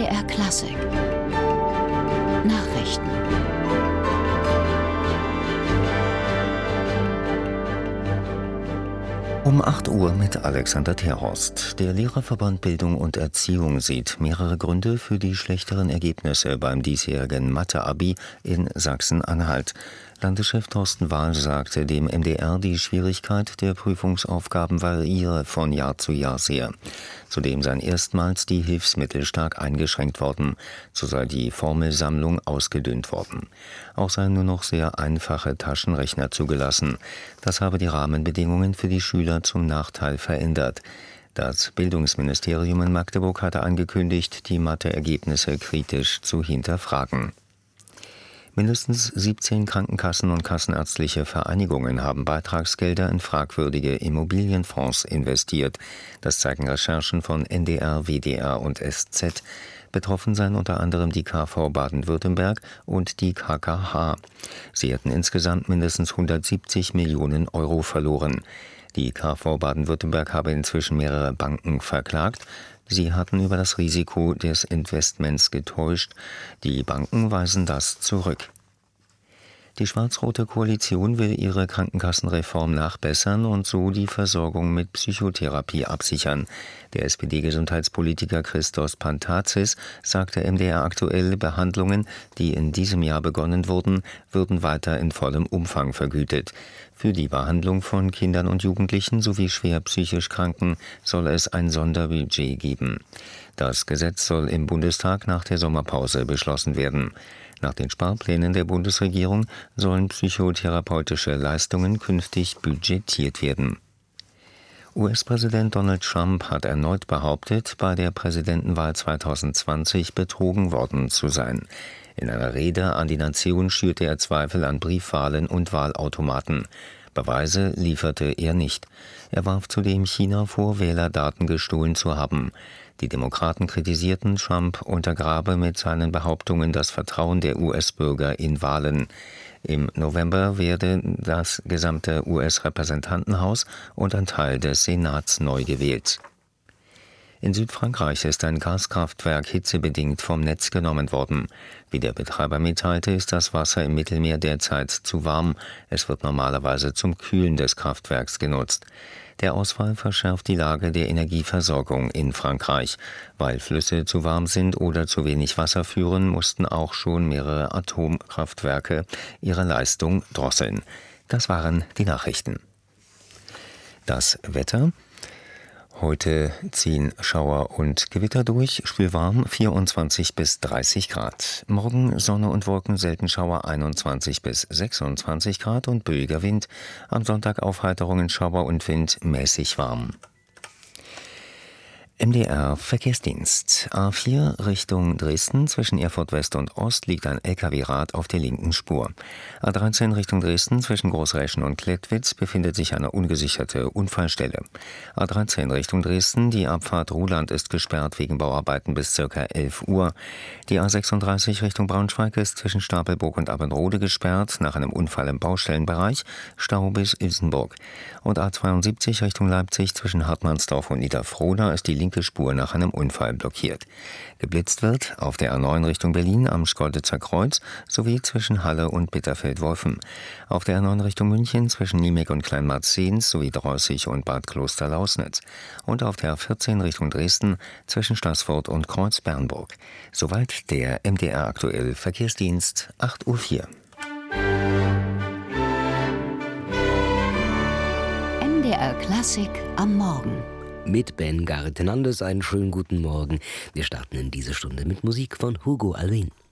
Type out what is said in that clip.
MDR Klassik Nachrichten. Um 8 Uhr mit Alexander Terhorst. Der Lehrerverband Bildung und Erziehung sieht mehrere Gründe für die schlechteren Ergebnisse beim diesjährigen Mathe-Abi in Sachsen-Anhalt. Landeschef Thorsten Wahl sagte dem MDR, die Schwierigkeit der Prüfungsaufgaben variiere von Jahr zu Jahr sehr. Zudem seien erstmals die Hilfsmittel stark eingeschränkt worden. So sei die Formelsammlung ausgedünnt worden. Auch seien nur noch sehr einfache Taschenrechner zugelassen. Das habe die Rahmenbedingungen für die Schüler zum Nachteil verändert. Das Bildungsministerium in Magdeburg hatte angekündigt, die Mathe-Ergebnisse kritisch zu hinterfragen. Mindestens 17 Krankenkassen und kassenärztliche Vereinigungen haben Beitragsgelder in fragwürdige Immobilienfonds investiert. Das zeigen Recherchen von NDR, WDR und SZ. Betroffen seien unter anderem die KV Baden-Württemberg und die KKH. Sie hätten insgesamt mindestens 170 Millionen Euro verloren. Die KV Baden-Württemberg habe inzwischen mehrere Banken verklagt. Sie hatten über das Risiko des Investments getäuscht. Die Banken weisen das zurück. Die schwarz-rote Koalition will ihre Krankenkassenreform nachbessern und so die Versorgung mit Psychotherapie absichern. Der SPD-Gesundheitspolitiker Christos Pantazis sagte MDR aktuell, Behandlungen, die in diesem Jahr begonnen wurden, würden weiter in vollem Umfang vergütet. Für die Behandlung von Kindern und Jugendlichen sowie schwer psychisch Kranken soll es ein Sonderbudget geben. Das Gesetz soll im Bundestag nach der Sommerpause beschlossen werden. Nach den Sparplänen der Bundesregierung sollen psychotherapeutische Leistungen künftig budgetiert werden. US-Präsident Donald Trump hat erneut behauptet, bei der Präsidentenwahl 2020 betrogen worden zu sein. In einer Rede an die Nation schürte er Zweifel an Briefwahlen und Wahlautomaten. Beweise lieferte er nicht. Er warf zudem China vor, Wählerdaten gestohlen zu haben. Die Demokraten kritisierten, Trump untergrabe mit seinen Behauptungen das Vertrauen der US-Bürger in Wahlen. Im November werde das gesamte US-Repräsentantenhaus und ein Teil des Senats neu gewählt. In Südfrankreich ist ein Gaskraftwerk hitzebedingt vom Netz genommen worden. Wie der Betreiber mitteilte, ist das Wasser im Mittelmeer derzeit zu warm. Es wird normalerweise zum Kühlen des Kraftwerks genutzt. Der Ausfall verschärft die Lage der Energieversorgung in Frankreich. Weil Flüsse zu warm sind oder zu wenig Wasser führen, mussten auch schon mehrere Atomkraftwerke ihre Leistung drosseln. Das waren die Nachrichten. Das Wetter. Heute ziehen Schauer und Gewitter durch, schwülwarm 24 bis 30 Grad. Morgen Sonne und Wolken, selten Schauer 21 bis 26 Grad und böiger Wind. Am Sonntag Aufheiterungen, Schauer und Wind, mäßig warm. MDR Verkehrsdienst. A4 Richtung Dresden. Zwischen Erfurt West und Ost liegt ein LKW-Rad auf der linken Spur. A13 Richtung Dresden. Zwischen Großräschen und Klettwitz befindet sich eine ungesicherte Unfallstelle. A13 Richtung Dresden. Die Abfahrt Ruhland ist gesperrt wegen Bauarbeiten bis ca. 11 Uhr. Die A36 Richtung Braunschweig ist zwischen Stapelburg und Abbenrode gesperrt nach einem Unfall im Baustellenbereich. Stau bis Ilsenburg. Und A72 Richtung Leipzig zwischen Hartmannsdorf und Niederfrohna ist die linke Spur nach einem Unfall blockiert. Geblitzt wird auf der A9 Richtung Berlin am Schkeuditzer Kreuz sowie zwischen Halle und Bitterfeld-Wolfen. Auf der A9 Richtung München zwischen Niemek und Kleinmarzens sowie Dreußig und Bad Kloster-Lausnitz. Und auf der A14 Richtung Dresden zwischen Staßfurt und Kreuz-Bernburg. Soweit der MDR aktuell Verkehrsdienst 8:04 Uhr. MDR Klassik am Morgen. Mit Ben Gartenandes einen schönen guten Morgen. Wir starten in diese Stunde mit Musik von Hugo Alvin.